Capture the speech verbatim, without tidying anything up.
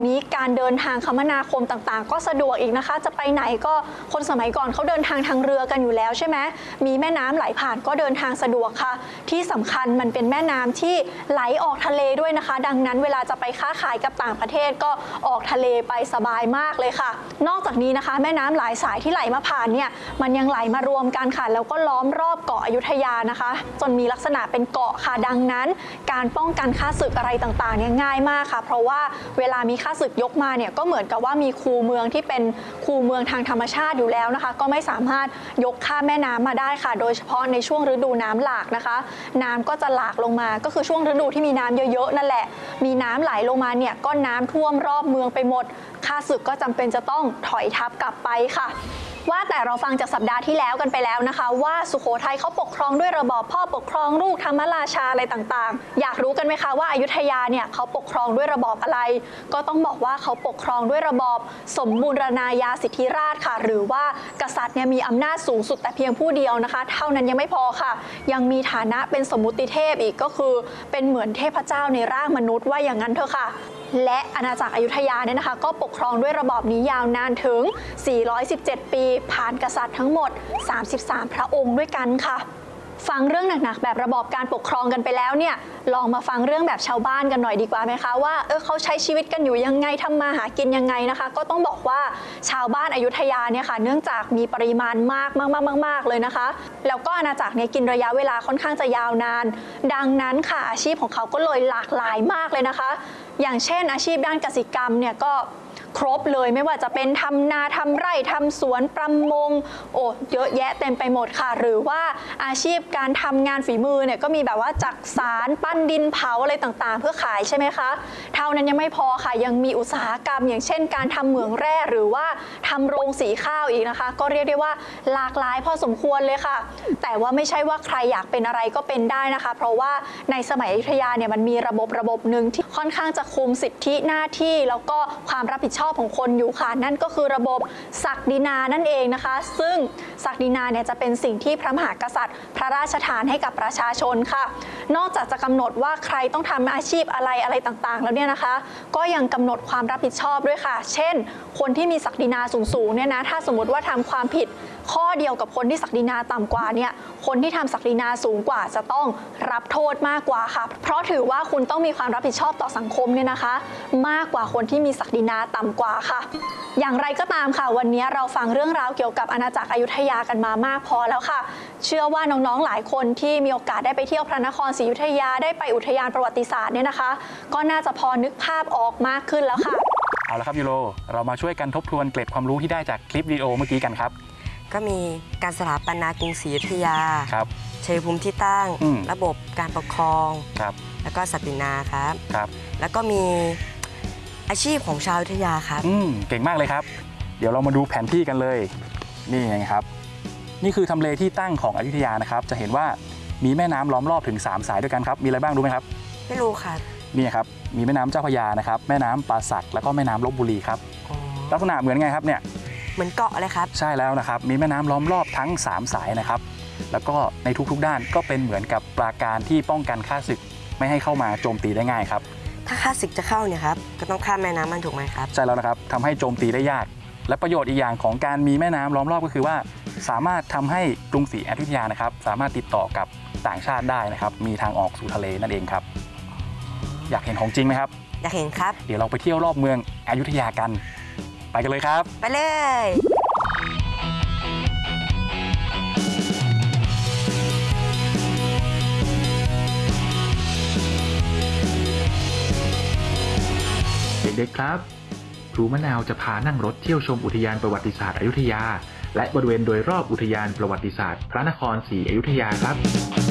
นี้การเดินทางคมนาคมต่างๆก็สะดวกอีกนะคะจะไปไหนก็คนสมัยก่อนเขาเดินทางทางเรือกันอยู่แล้วใช่ไหมมีแม่น้ำไหลผ่านก็เดินทางสะดวกค่ะที่สำคัญมันเป็นแม่น้ำที่ไหลออกทะเลด้วยนะคะดังนั้นเวลาจะไปค้าขายกับต่างประเทศก็ออกทะเลไปสบายมากเลยค่ะนอกจากนี้นะคะแม่น้ำหลายสายที่ไหลมาผ่านเนี่ยมันยังไหลมารวมกันค่ะแล้วก็ล้อมรอบเกาะอยุธยานะคะจนมีลักษณะเป็นเกาะค่ะดังนั้นการป้องกันฆ่าศึกอะไรต่างๆเนี่ยง่ายมากค่ะเพราะว่าเวลามีฆ่าศึกยกมาเนี่ยก็เหมือนกับว่ามีคูเมืองที่เป็นคูเมืองทางธรรมชาติอยู่แล้วนะคะก็ไม่สามารถยกข้ามแม่น้ำมาได้ค่ะโดยเฉพาะในช่วงฤดูน้ำหลากนะคะน้ำก็จะหลากลงมาก็คือช่วงฤดูที่มีน้ำเยอะๆนั่นแหละมีน้ำไหลลงมาเนี่ยก็น้ำท่วมรอบเมืองไปหมดข้าศึกก็จำเป็นจะต้องถอยทัพกลับไปค่ะว่าแต่เราฟังจากสัปดาห์ที่แล้วกันไปแล้วนะคะว่าสุโขทัยเขาปกครองด้วยระบอบพ่อปกครองลูกธรรมราชาอะไรต่างๆอยากรู้กันไหมคะว่าอยุธยาเนี่ยเขาปกครองด้วยระบอบอะไรก็ต้องบอกว่าเขาปกครองด้วยระบอบสมบูรณาญาสิทธิราชค่ะหรือว่ากษัตริย์เนี่ยมีอำนาจสูงสุดแต่เพียงผู้เดียวนะคะเท่านั้นยังไม่พอค่ะยังมีฐานะเป็นสมมุติเทพอีกก็คือเป็นเหมือนเทพเจ้าในร่างมนุษย์ว่าอย่างนั้นเถอะค่ะและอาณาจักรอยุธยาเนี่ยนะคะก็ปกครองด้วยระบอบนี้ยาวนานถึงสี่ร้อยสิบเจ็ดปีผ่านกษัตริย์ทั้งหมดสามสิบสามพระองค์ด้วยกันค่ะฟังเรื่องหนักๆแบบระบอบการปกครองกันไปแล้วเนี่ยลองมาฟังเรื่องแบบชาวบ้านกันหน่อยดีกว่าไหมคะว่าเออเขาใช้ชีวิตกันอยู่ยังไงทำมาหากินยังไงนะคะก็ต้องบอกว่าชาวบ้านอยุธยาเนี่ยค่ะเนื่องจากมีปริมาณมากมากๆๆเลยนะคะแล้วก็อาณาจักรเนี่ยกินระยะเวลาค่อนข้างจะยาวนานดังนั้นค่ะอาชีพของเขาก็เลยหลากหลายมากเลยนะคะอย่างเช่นอาชีพด้านกสิกรรมเนี่ยก็ครบเลยไม่ว่าจะเป็นทำนาทำไร่ทำสวนประมงโอ้เยอะแยะเต็มไปหมดค่ะหรือว่าอาชีพการทำงานฝีมือเนี่ยก็มีแบบว่าจักสานปั้นดินเผาอะไรต่างๆเพื่อขายใช่ไหมคะเท่านั้นยังไม่พอค่ะยังมีอุตสาหกรรมอย่างเช่นการทำเหมืองแร่หรือว่าทำโรงสีข้าวอีกนะคะก็เรียกได้ว่าหลากหลายพอสมควรเลยค่ะแต่ว่าไม่ใช่ว่าใครอยากเป็นอะไรก็เป็นได้นะคะเพราะว่าในสมัยอยุธยาเนี่ยมันมีระบบระบบหนึ่งที่ค่อนข้างจะคุมสิทธิหน้าที่แล้วก็ความรับผิดชอบของคนอยู่ค่ะนั่นก็คือระบบศักดินานั่นเองนะคะซึ่งศักดินาเนี่ยจะเป็นสิ่งที่พระมหากษัตริย์พระราชทานให้กับประชาชนค่ะนอกจากจะกำหนดว่าใครต้องทำอาชีพอะไรอะไรต่างๆแล้วเนี่ยนะคะก็ยังกำหนดความรับผิดชอบด้วยค่ะเช่นคนที่มีศักดินาสูงๆเนี่ยนะถ้าสมมติว่าทำความผิดข้อเดียวกับคนที่ศักดินาต่ำกว่าเนี่ยคนที่ทำศักดินาสูงกว่าจะต้องรับโทษมากกว่าค่ะเพราะถือว่าคุณต้องมีความรับผิดชอบต่อสังคมเนี่ยนะคะมากกว่าคนที่มีศักดินาต่ำกว่าค่ะอย่างไรก็ตามค่ะวันนี้เราฟังเรื่องราวเกี่ยวกับอาณาจักรอยุธยากันมามากพอแล้วค่ะเชื่อว่าน้องๆหลายคนที่มีโอกาสได้ไปเที่ยวพระนครศรีอยุธยาได้ไปอุทยานประวัติศาสตร์เนี่ยนะคะก็น่าจะพอนึกภาพออกมากขึ้นแล้วค่ะเอาละครับยูโรเรามาช่วยกันทบทวนเกร็ดความรู้ที่ได้จากคลิปวิดีโอเมื่อกี้กันครับก็มีการสถาปนากรุงศรีอยุธยาครับชัยภูมิที่ตั้งระบบการปกครองครับแล้วก็ศักดินาครับครับแล้วก็มีอาชีพของชาวอยุธยาครับอืมเก่งมากเลยครับเดี๋ยวเรามาดูแผนที่กันเลยนี่ไงครับนี่คือทำเลที่ตั้งของอยุธยานะครับจะเห็นว่ามีแม่น้ำล้อมรอบถึงสามสายด้วยกันครับมีอะไรบ้างรู้ไหมครับไม่รู้ค่ะนี่ครับมีแม่น้ำเจ้าพระยานะครับแม่น้ำป่าสักแล้วก็แม่น้ำลพบุรีครับลักษณะเหมือนไงครับเนี่ยเหมือนเกาะเลยครับใช่แล้วนะครับมีแม่น้ำล้อมรอบทั้งสามสายนะครับแล้วก็ในทุกๆด้านก็เป็นเหมือนกับปราการที่ป้องกันข้าศึกไม่ให้เข้ามาโจมตีได้ง่ายครับถ้าข้าศึกจะเข้าเนี่ยครับก็ต้องข้ามแม่น้ำมันถูกไหมครับใช่แล้วนะครับทำให้โจมตีได้ยากและประโยชน์อีกอย่างของการมีแม่น้ำล้อมรอบก็คือว่าสามารถทำให้กรุงศรีอยุธยานะครับสามารถติดต่อกับต่างชาติได้นะครับมีทางออกสู่ทะเลนั่นเองครับอยากเห็นของจริงไหมครับอยากเห็นครับเดี๋ยวเราไปเที่ยวรอบเมืองอยุธยากันไปกันเลยครับไปเลยเด็กๆครับครูมะนาวจะพานั่งรถเที่ยวชมอุทยานประวัติศาสตร์อยุธยาและบริเวณโดยรอบอุทยานประวัติศาสตร์พระนครศรีอยุธยาครับ